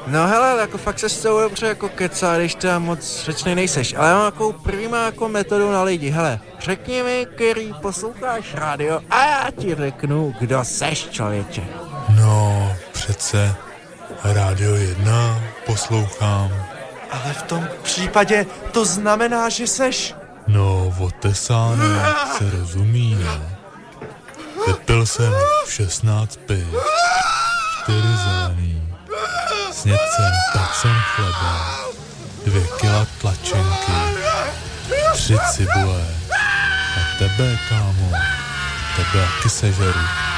No hele, jako fakt se s tou dobře jako kecá, když teda moc řečnej nejseš. Ale mám jako první jako metodu na lidi. Hele, řekni mi, který posloucháš rádio a já ti řeknu, kdo seš, člověče. No, přece Rádio 1 poslouchám. Ale v tom případě to znamená, že seš... No, otesáno se rozumí, ne? Vypil jsem 16 piv, 4 zelený, snědl jsem tacen chleba, 2 kila tlačenky, 3 cibule a tebe, kámo, tebe taky sežeru.